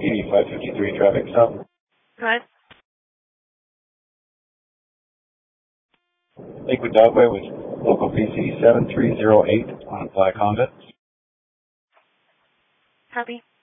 PD 553 traffic stop. What? Lakewood Dogway with local PC 7308 on a black Honda. Copy.